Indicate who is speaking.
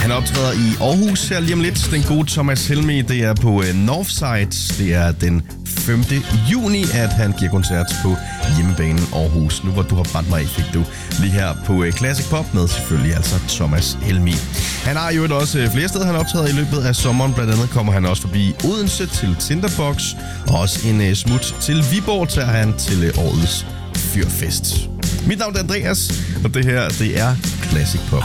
Speaker 1: Han optræder i Aarhus her lige om lidt. Den gode Thomas Helmig, det er på Northside. Det er den 5. juni, at han giver koncert på hjemmebanen Aarhus. Nu hvor du har brændt mig af, fik du lige her på Classic Pop med selvfølgelig altså Thomas Helmig. Han har jo også flere steder, han optræder i løbet af sommeren. Blandt andet kommer han også forbi Odense til Tinderbox, og også en smut til Viborg tager han til årets Fyrfest. Mit navn er Andreas, og det her, det er Classic Pop.